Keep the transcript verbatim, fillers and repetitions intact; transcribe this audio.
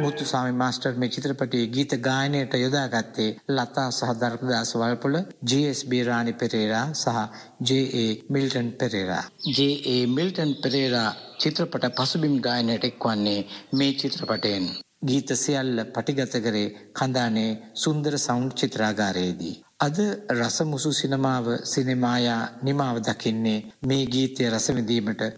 මුතුසාමි master මේ චිත්‍රපටයේ ගීත ගායනයට යොදාගත්තේ ලතා සහ දර්පදාස වල්පොල, ජී එස් බීරානි පෙරේරා සහ ජේ ඒ මිල්ටන් පෙරේරා. ජේ ඒ මිල්ටන් පෙරේරා චිත්‍රපට පසුබිම් ගායනයට එක්වන්නේ මේ චිත්‍රපටයෙන්. ගීත සියල්ල පටිගත කරේ කඳානේ සුන්දර සවුන්ඩ් චිත්‍රාගාරයේදී. අද රසමුසු සිනමාව සිනමායා නිමාව දකින්නේ මේ ගීතය රස විඳීමට